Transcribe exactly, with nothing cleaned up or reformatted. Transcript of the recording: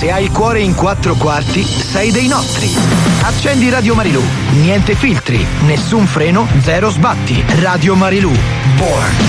Se hai il cuore in quattro quarti, sei dei nostri. Accendi Radio Marilù. Niente filtri, nessun freno, zero sbatti. Radio Marilù. Born